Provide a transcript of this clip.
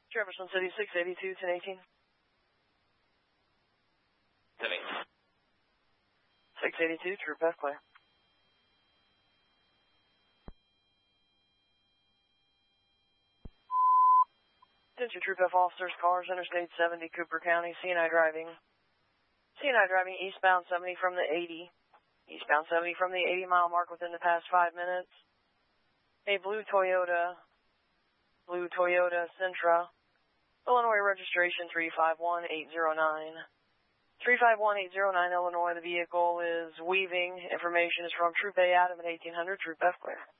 Jefferson City 682, 1018. 1018. 682, Troop F clear. Attention Troop F officers, cars, Interstate 70, Cooper County, CNI driving. CNI driving eastbound 70 from the 80. Eastbound 70 from the 80-mile mark within the past 5 minutes. A blue Toyota Sentra, Illinois registration 351809. 351809 Illinois, the vehicle is weaving. Information is from Troop A Adam at 1800, Troop F clear.